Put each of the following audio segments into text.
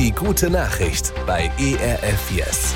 Die gute Nachricht bei ERF Yes.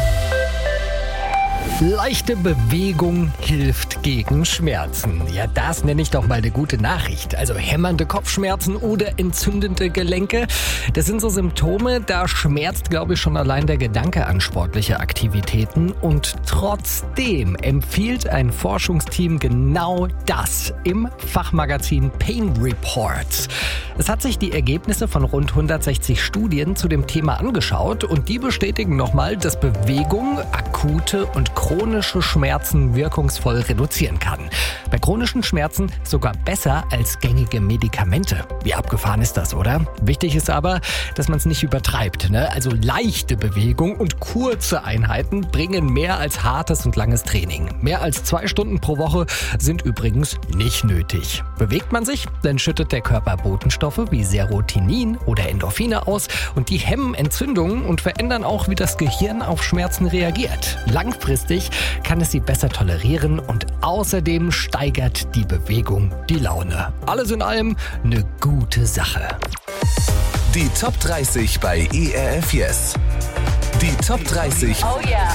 Leichte Bewegung hilft gegen Schmerzen. Ja, das nenne ich doch mal eine gute Nachricht. Also hämmernde Kopfschmerzen oder entzündende Gelenke. Das sind so Symptome, da schmerzt, glaube ich, schon allein der Gedanke an sportliche Aktivitäten. Und trotzdem empfiehlt ein Forschungsteam genau das im Fachmagazin Pain Reports. Es hat sich die Ergebnisse von rund 160 Studien zu dem Thema angeschaut und die bestätigen nochmal, dass Bewegung akute und chronische Schmerzen wirkungsvoll reduzieren kann. Bei chronischen Schmerzen sogar besser als gängige Medikamente. Wie abgefahren ist das, oder? Wichtig ist aber, dass man es nicht übertreibt, ne? Also leichte Bewegung und kurze Einheiten bringen mehr als hartes und langes Training. Mehr als 2 Stunden pro Woche sind übrigens nicht nötig. Bewegt man sich, dann schüttet der Körper Botenstoffe wie Serotonin oder Endorphine aus und die hemmen Entzündungen und verändern auch, wie das Gehirn auf Schmerzen reagiert. Langfristig kann es sie besser tolerieren und außerdem steigert die Bewegung die Laune. Alles in allem eine gute Sache. Die Top 30 bei ERF Yes. Die Top 30 Oh yeah.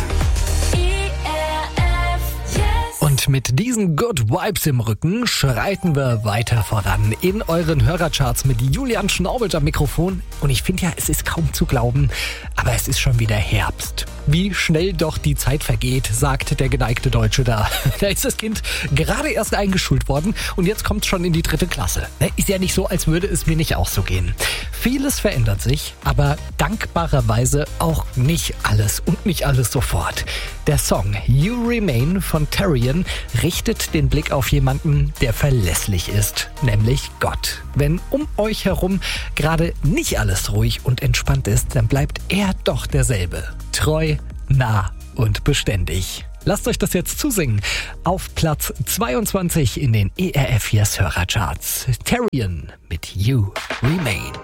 Und mit diesen Good Vibes im Rücken schreiten wir weiter voran in euren Hörercharts mit Julian Schnaubelt am Mikrofon. Und ich finde ja, es ist kaum zu glauben, aber es ist schon wieder Herbst. Wie schnell doch die Zeit vergeht, sagt der geneigte Deutsche da. Da ist das Kind gerade erst eingeschult worden und jetzt kommt es schon in die 3. Klasse. Ist ja nicht so, als würde es mir nicht auch so gehen. Vieles verändert sich, aber dankbarerweise auch nicht alles und nicht alles sofort. Der Song You Remain von Tyrion richtet den Blick auf jemanden, der verlässlich ist, nämlich Gott. Wenn um euch herum gerade nicht alles ruhig und entspannt ist, dann bleibt er doch derselbe. Treu, nah und beständig. Lasst euch das jetzt zusingen. Auf Platz 22 in den ERF Yes Hörercharts. Tyrion mit You Remain.